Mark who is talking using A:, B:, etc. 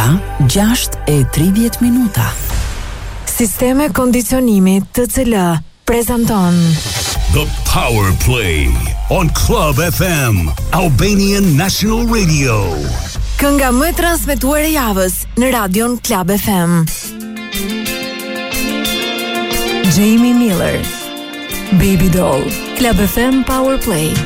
A: Ora 6:30.
B: Sisteme kondicionimi TCL prezanton
C: The Power Play on Club FM, Albanian National Radio.
B: Kënga më transmetuar e javës në radion Club FM. Jamie Miller, Baby Doll, Club FM Power Play.